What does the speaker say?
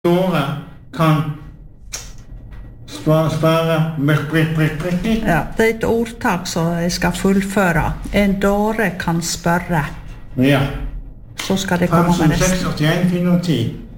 Dora kan spara prikk. Ja, det er et ordtak som jeg skal fullføre. En dåre kan spørre. Ja. Så skal det komme med resten. 5, 6, 81, 410.